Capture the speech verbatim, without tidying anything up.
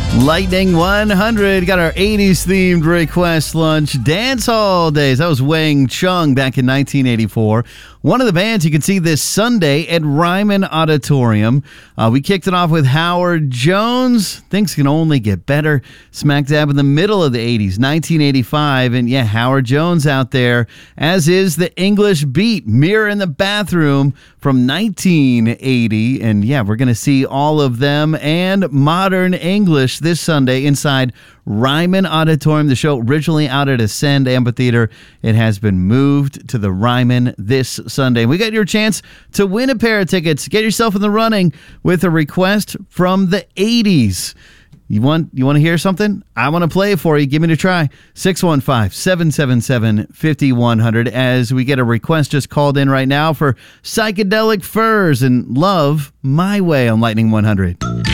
Lightning one hundred, got our eighties themed request lunch. Dance Hall Days. That was Wang Chung back in nineteen eighty-four. One of the bands you can see this Sunday at Ryman Auditorium. Uh, we kicked it off with Howard Jones. Things can only get better. Smack dab in the middle of the eighties, nineteen eighty-five. And yeah, Howard Jones out there, as is the English Beat, Mirror in the Bathroom from nineteen eighty. And yeah, we're going to see all of them and Modern English this Sunday inside Ryman Auditorium. The show originally out at Ascend Amphitheater. It has been moved to the Ryman this Sunday. We got your chance to win a pair of tickets. Get yourself in the running with a request from the eighties. You want you want to hear something? I want to play it for you. Give me a try. six one five, seven seven seven, five one zero zero as we get a request just called in right now for Psychedelic Furs and Love My Way on Lightning one hundred.